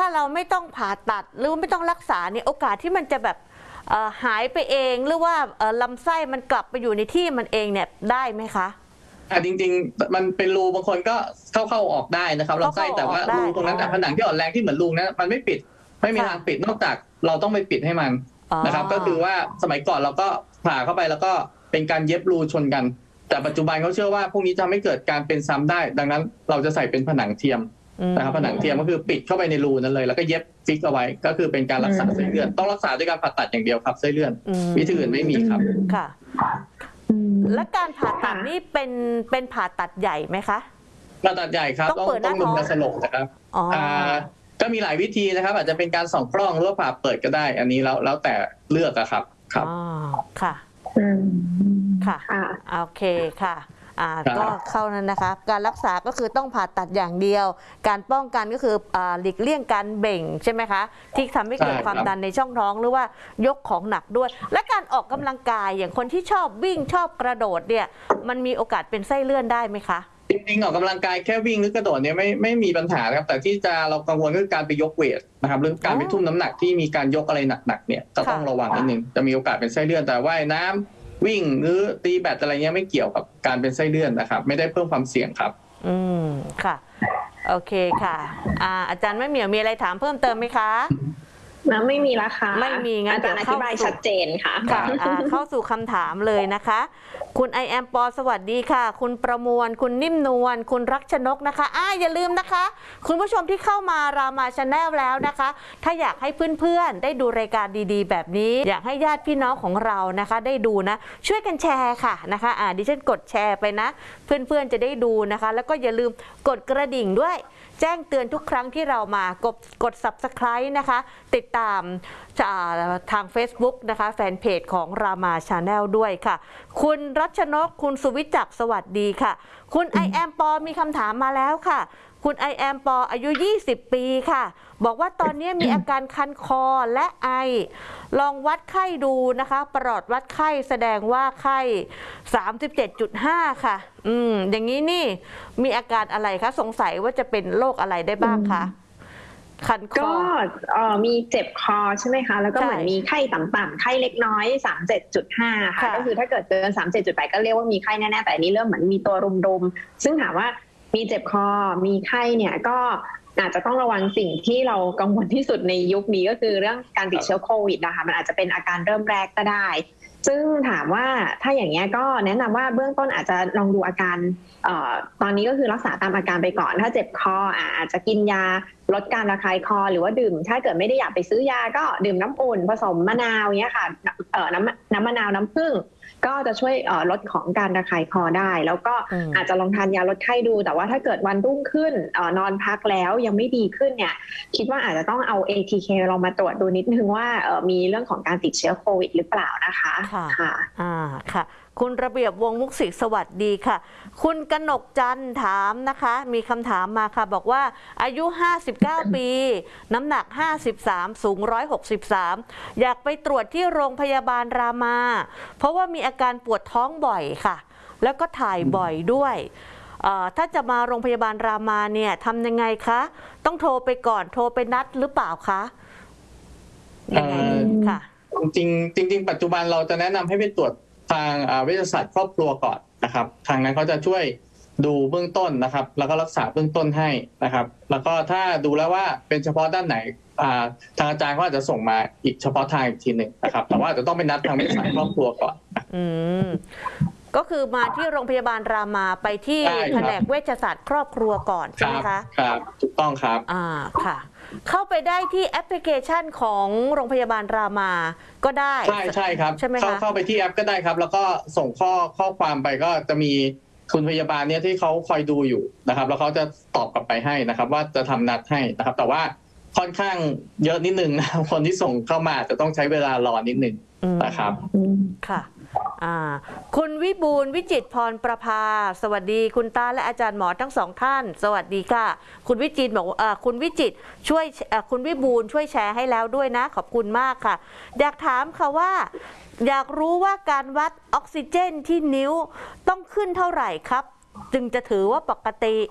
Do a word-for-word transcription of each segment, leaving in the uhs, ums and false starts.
าเราไม่ต้องผ่าตัดหรือไม่ต้องรักษาเนี่ยโอกาสที่มันจะแบบหายไปเองหรือว่าลำไส้มันกลับไปอยู่ในที่มันเองเนี่ยได้ไหมคะอ่าจริงๆมันเป็นรูบางคนก็เข้าเข้าออกได้นะครับลำไส้แต่ว่ารูตรงนั้นผนังที่อ่อนแรงที่เหมือนรูนั้นมันไม่ปิดไม่มีทางปิดนอกจากเราต้องไปปิดให้มันนะครับก็คือว่าสมัยก่อนเราก็ผ่าเข้าไปแล้วก็เป็นการเย็บรูชนกันแต่ปัจจุบันเขาเชื่อว่าพวกนี้จะไม่เกิดการเป็นซ้ำได้ดังนั้นเราจะใส่เป็นผนังเทียมนะครับผนังเทียมก็คือปิดเข้าไปในรูนั้นเลยแล้วก็เย็บฟิกเอาไว้ก็คือเป็นการรักษาเส้นเลือดต้องรักษาด้วยการผ่าตัดอย่างเดียวครับเส้นเลือดวิธีอื่นไม่มีครับค่ะและการผ่าตัดนี่เป็นเป็นผ่าตัดใหญ่ไหมคะผ่าตัดใหญ่ครับต้องต้องลงยาสลบนะครับก็มีหลายวิธีนะครับอาจจะเป็นการส่องกล้องหรือว่าผ่าเปิดก็ได้อันนี้แล้วแล้วแต่เลือกอะครับครับอ๋อค่ะค่ะโอเคค่ะอ่าก็เข้านั้นนะคะการรักษาก็คือต้องผ่าตัดอย่างเดียวการป้องกันก็คืออ่าหลีกเลี่ยงการเบ่งใช่ไหมคะที่ทำให้เกิดความดันในช่องท้องหรือว่ายกของหนักด้วยและการออกกำลังกายอย่างคนที่ชอบวิ่งชอบกระโดดเนี่ยมันมีโอกาสเป็นไส้เลื่อนได้ไหมคะจริงๆออกกำลังกายแค่วิ่งหรือกระโดดเนี่ยไม่ไม่มีปัญหาครับแต่ที่จะเรากังวลคือการไปยกเวทนะครับหรือการไปทุ่มน้ำหนักที่มีการยกอะไรหนักๆเนี่ยก็ต้องระวังนิดนึงจะมีโอกาสเป็นไส้เลื่อนแต่ว่ายน้ำวิ่งหรือตีแบดอะไรเงี้ยไม่เกี่ยวกับการเป็นไส้เลื่อนนะครับไม่ได้เพิ่มความเสี่ยงครับอืมค่ะโอเคค่ะอ่าอาจารย์ไม่เหมียวมีอะไรถามเพิ่มเติมไหมคะไม่มีละค่ะไม่มีงั้นอาจารย์อธิบายชัดเจนค่ะค่ะเข้าสู่คำถามเลยนะคะคุณไอแอมปอสวัสดีค่ะคุณประมวลคุณนิ่มนวลคุณรักชนกนะคะอ่าอย่าลืมนะคะคุณผู้ชมที่เข้ามารามาชาแนลแล้วนะคะถ้าอยากให้เพื่อนๆได้ดูรายการดีๆแบบนี้อยากให้ญาติพี่น้องของเรานะคะได้ดูนะช่วยกันแชร์ค่ะนะคะอ่าดิฉันกดแชร์ไปนะเพื่อนๆจะได้ดูนะคะแล้วก็อย่าลืมกดกระดิ่งด้วยแจ้งเตือนทุกครั้งที่เรามากดกด ซับสไครบ์ นะคะติดตามทาง เฟซบุ๊ก นะคะแฟนเพจของรามาชาแนลด้วยค่ะคุณรัชนกคุณสุวิจักรสวัสดีค่ะคุณไอแอมปอมีคำถามมาแล้วค่ะคุณไอแอมปออายุยี่สิบปีค่ะบอกว่าตอนนี้มีอาการคันคอและไอลองวัดไข้ดูนะคะปลอดวัดไข้แสดงว่าไข้ สามสิบเจ็ดจุดห้า ค่ะอืมอย่างนี้นี่มีอาการอะไรคะสงสัยว่าจะเป็นโรคอะไรได้บ้างคะคันคอก็มีเจ็บคอใช่ไหมคะแล้วก็เหมือนมีไข้ต่ำๆไข้เล็กน้อย สามสิบเจ็ดจุดห้า ค่ะก็คือถ้าเกิดเกิน สามสิบเจ็ดจุดแปด ก็เรียกว่ามีไข้แน่ๆแต่อันนี้เริ่มเหมือนมีตัวรุมๆซึ่งถามว่ามีเจ็บคอมีไข้เนี่ยก็อาจจะต้องระวังสิ่งที่เรากังวลที่สุดในยุคนี้ก็คือเรื่องการติดเชื้อโควิดนะคะมันอาจจะเป็นอาการเริ่มแรกก็ได้ซึ่งถามว่าถ้าอย่างเงี้ยก็แนะนำว่าเบื้องต้นอาจจะลองดูอาการเอ่อตอนนี้ก็คือรักษาตามอาการไปก่อนถ้าเจ็บคออาจจะกินยาลดการระคายคอหรือว่าดื่มถ้าเกิดไม่ได้อยากไปซื้อยาก็ดื่มน้ำอุ่นผสมมะนาวเงี้ยค่ะเอ่อน้ำน้ำมะนาวน้ำผึ้งก็จะช่วยลดของการระคายคอได้แล้วก็อาจจะลองทานยาลดไข้ดูแต่ว่าถ้าเกิดวันรุ่งขึ้นนอนพักแล้วยังไม่ดีขึ้นเนี่ยคิดว่าอาจจะต้องเอา เอ ที เค ลองมาตรวจดูนิดนึงว่ามีเรื่องของการติดเชื้อโควิดหรือเปล่านะคะค่ะอ่าค่ะคุณระเบียบวงมุกสิกสวัสดีค่ะคุณกนกจันทร์ถามนะคะมีคำถามมาค่ะบอกว่าอายุห้าสิบเก้าปีน้ำหนักห้าสิบสามสูงหนึ่งร้อยหกสิบสามอยากไปตรวจที่โรงพยาบาลรามาเพราะว่ามีอาการปวดท้องบ่อยค่ะแล้วก็ถ่ายบ่อยด้วยถ้าจะมาโรงพยาบาลรามาเนี่ยทำยังไงคะต้องโทรไปก่อนโทรไปนัดหรือเปล่าคะยังไงค่ะจริงจริงปัจจุบันเราจะแนะนำให้ไปตรวจทางเวชศาสตร์ครอบครัวก่อนนะครับทางนั้นเขาจะช่วยดูเบื้องต้นนะครับแล้วก็รักษาเบื้องต้นให้นะครับแล้วก็ถ้าดูแล้วว่าเป็นเฉพาะด้านไหนทางอาจารย์เขาอาจจะส่งมาอีกเฉพาะทางอีกทีหนึ่งนะครับแต่ว่าจะต้องไปนัดทางเวชศาสตร์ครอบครัวก่อนอืมก็คือมาที่โรงพยาบาลรามาไปที่แผนกเวชศาสตร์ครอบครัวก่อนใช่ไหมคะครับถูกต้องครับอ่าค่ะเข้าไปได้ที่แอปพลิเคชันของโรงพยาบาลรามาก็ได้ใช่ใช่ครับใช่ไหมคะเข้าไปที่แอปก็ได้ครับแล้วก็ส่งข้อข้อความไปก็จะมีคุณพยาบาลเนี่ยที่เขาคอยดูอยู่นะครับแล้วเขาจะตอบกลับไปให้นะครับว่าจะทำนัดให้นะครับแต่ว่าค่อนข้างเยอะนิดนึงนะคนที่ส่งเข้ามาจะต้องใช้เวลารอนิดนึงนะครับค่ะอ่าคุณวิบูลย์วิจิตรพรประภาสวัสดีคุณตาและอาจารย์หมอทั้งสองท่านสวัสดีค่ะคุณวิจิตรบอกอ่าคุณวิจิตรช่วยอ่าคุณวิบูลย์ช่วยแชร์ให้แล้วด้วยนะขอบคุณมากค่ะอยากถามค่ะว่าอยากรู้ว่าการวัดออกซิเจนที่นิ้วต้องขึ้นเท่าไหร่ครับจึงจะถือว่าปกติ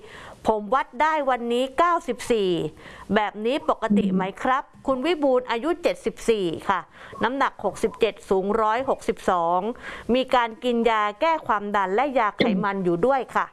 ผมวัดได้วันนี้เก้าสิบสี่แบบนี้ปกติไหมครับ คุณวิบูลย์อายุเจ็ดสิบสี่ค่ะน้ำหนักหกสิบเจ็ดสูงหนึ่งร้อยหกสิบสองมีการกินยาแก้ความดันและยาไขมันอยู่ด้วยค่ะ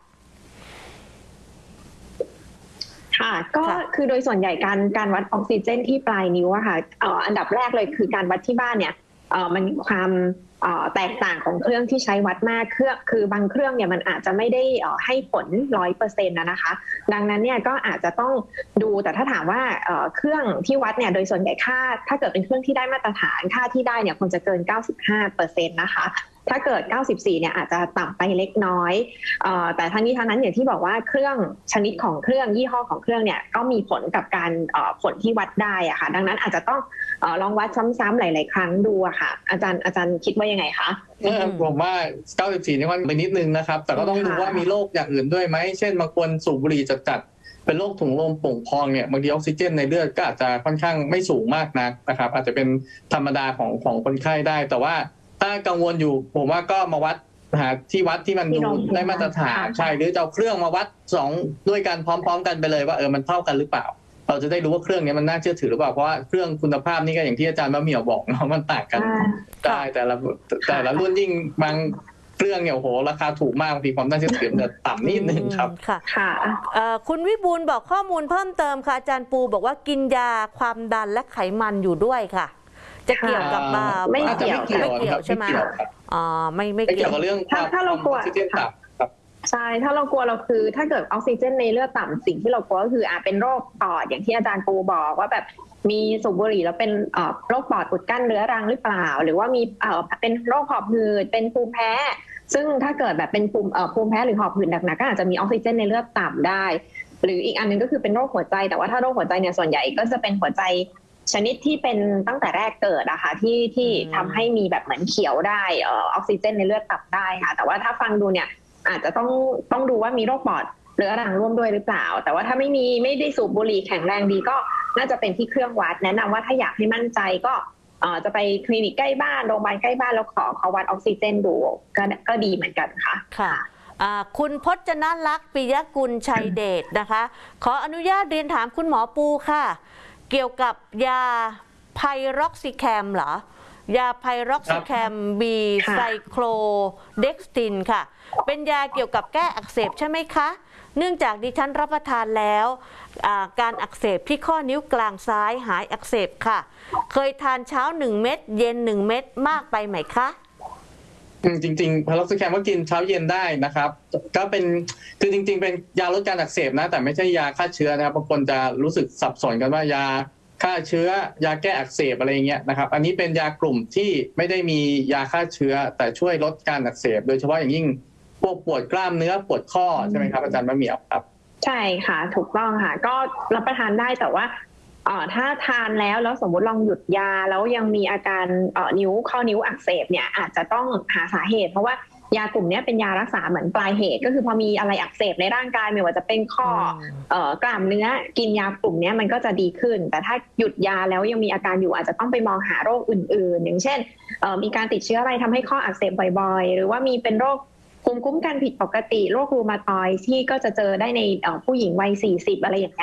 ค่ะก็คือโดยส่วนใหญ่การการวัดออกซิเจนที่ปลายนิ้วอะค่ะเอ่ออันดับแรกเลยคือการวัดที่บ้านเนี่ยเอ่อมันมีความเอ่อแตกต่างของเครื่องที่ใช้วัดมากเครื่องคือบางเครื่องเนี่ยมันอาจจะไม่ได้เอ่อให้ผลร้อยเปอร์เซ็นต์นะคะดังนั้นเนี่ยก็อาจจะต้องดูแต่ถ้าถามว่าเอ่อเครื่องที่วัดเนี่ยโดยส่วนใหญ่ค่าถ้าเกิดเป็นเครื่องที่ได้มาตรฐานค่าที่ได้เนี่ยควรจะเกิน เก้าสิบห้าเปอร์เซ็นต์ นะคะถ้าเกิดเก้าสิบสี่เนี่ยอาจจะต่ำไปเล็กน้อยเอ่อแต่ทั้งนี้ทั้งนั้นอย่างที่บอกว่าเครื่องชนิดของเครื่องยี่ห้อของเครื่องเนี่ยก็มีผลกับการเอ่อผลที่วัดได้อะค่ะดังนั้นอาจจะต้องเอ่อลองวัดซ้ำๆหลายๆครั้งดูอะค่ะอาจารย์อาจารย์คิดว่ายังไงคะผมว่าเก้าสิบสี่นี่มันไปนิดนึงนะครับแต่ก็ต้องดูว่ามีโรคอย่างอื่นด้วยไหมเช่นบางคนสูบบุหรี่จัดๆเป็นโรคถุงลมโป่งพองเนี่ยบางทีออกซิเจนในเลือดก็อาจจะค่อนข้างไม่สูงมากนักนะครับอาจจะเป็นธรรมดาของของคนไข้ได้แต่ว่าถ้ากังวลอยู่ผมว่าก็มาวัดหาที่วัดที่มันดูได้มาตรฐานใช่หรือจะเอาเครื่องมาวัดสองด้วยกันพร้อมๆกันไปเลยว่าเออมันเท่ากันหรือเปล่าเราจะได้รู้ว่าเครื่องนี้มันน่าเชื่อถือหรือเปล่าเพราะว่าเครื่องคุณภาพนี่ก็อย่างที่อาจารย์มะเหมี่ยวบอกเนาะมันต่างกันได้แต่ละแต่ละรุ่นยิ่งบางเครื่องเนี่ยโอ้โหราคาถูกมากบางทีความน่าเชื่อถือจะต่ำนิดนึงครับค่ะค่ะคุณวิบูลย์บอกข้อมูลเพิ่มเติมค่ะอาจารย์ปูบอกว่ากินยาความดันและไขมันอยู่ด้วยค่ะจะเกี่ยวกับไม่เกี่ยวไม่เกี่ยวใช่ไหมอ๋อไม่ไม่เกี่ยวกับเรื่องถ้าถ้าเรากลัวใช่ถ้าเรากลัวเราคือถ้าเกิดออกซิเจนในเลือดต่ำสิ่งที่เรากลัวก็คืออาจเป็นโรคปอดอย่างที่อาจารย์ปูบอกว่าแบบมีสูบบุหรี่แล้วเป็นโรคปอดอุดกั้นเรื้อรังหรือเปล่าหรือว่ามีเป็นโรคหอบหืดเป็นภูมิแพ้ซึ่งถ้าเกิดแบบเป็นภูมิภูมิแพ้หรือหอบหืดหนักๆก็อาจจะมีออกซิเจนในเลือดต่ำได้หรืออีกอันนึงก็คือเป็นโรคหัวใจแต่ว่าถ้าโรคหัวใจเนี่ยส่วนใหญ่ก็จะเป็นหัวใจชนิดที่เป็นตั้งแต่แรกเกิดอะค่ะที่ที่ทำให้มีแบบเหมือนเขียวได้ออกซิเจนในเลือดต่ำได้ค่ะแต่ว่าถ้าฟังดูเนี่ยอาจจะต้องต้องดูว่ามีโรคปอดเรื้อรังร่วมด้วยหรือเปล่าแต่ว่าถ้าไม่มีไม่ได้สูบบุหรี่แข็งแรงดีก็น่าจะเป็นที่เครื่องวัดแนะนำว่าถ้าอยากให้มั่นใจก็จะไปคลินิกใกล้บ้านโรงพยาบาลใกล้บ้านแล้วขอเขาวัดออกซิเจนดูก็ก็ดีเหมือนกันค่ะค่ะคุณพจนลักษณ์ปิยกุลชัยเดชนะคะขออนุญาตเรียนถามคุณหมอปูค่ะเกี่ยวกับยาไพร็อกซิแคมเหรอยาไพร็อกซิแคมบีไซโคลเด็กสตินค่ะเป็นยาเกี่ยวกับแก้อักเสบใช่ไหมคะเนื่องจากดิฉันรับประทานแล้วการอักเสบที่ข้อนิ้วกลางซ้ายหายอักเสบค่ะเคยทานเช้าหนึ่งเม็ดเย็นหนึ่งเม็ดมากไปไหมคะจริงๆไพร็อกซิแคมก็กินเช้าเย็นได้นะครับก็เป็นคือจริงๆเป็นยาลดการอักเสบนะแต่ไม่ใช่ยาฆ่าเชื้อนะครับบางคนจะรู้สึกสับสนกันว่ายาฆ่าเชื้อยาแก้อักเสบอะไรเงี้ยนะครับอันนี้เป็นยากลุ่มที่ไม่ได้มียาฆ่าเชื้อแต่ช่วยลดการอักเสบโดยเฉพาะอย่างยิ่งพวกปวดกล้ามเนื้อปวดข้อใช่ไหมครับอาจารย์มะเหมี่ยวครับใช่ค่ะถูกต้องค่ะก็รับประทานได้แต่ว่าถ้าทานแล้วแล้วสมมติลองหยุดยาแล้วยังมีอาการนิ้วข้อนิ้วอักเสบเนี่ยอาจจะต้องหาสาเหตุเพราะว่ายากลุ่มนี้เป็นยารักษาเหมือนปลายเหตุก็คือพอมีอะไรอักเสบในร่างกายไม่ว่าจะเป็นข้อกล้ามเนื้อกินยากลุ่มนี้มันก็จะดีขึ้นแต่ถ้าหยุดยาแล้วยังมีอาการอยู่อาจจะต้องไปมองหาโรคอื่นๆอย่างเช่นมีการติดเชื้ออะไรทำให้ข้ออักเสบบ่อยๆหรือว่ามีเป็นโรคภูมิคุ้มกันผิดปกติโรครูมาตอยด์ที่ก็จะเจอได้ในผู้หญิงวัยสี่สิบอะไรอย่างเงี้ย